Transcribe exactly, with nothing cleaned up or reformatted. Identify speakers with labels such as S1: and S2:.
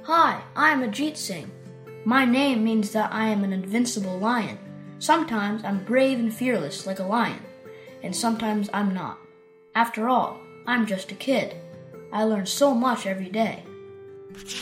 S1: Hi, I am Ajit Singh. My name means that I am an invincible lion. Sometimes I'm brave and fearless like a lion, and sometimes I'm not. After all, I'm just a kid. I learn so much every day.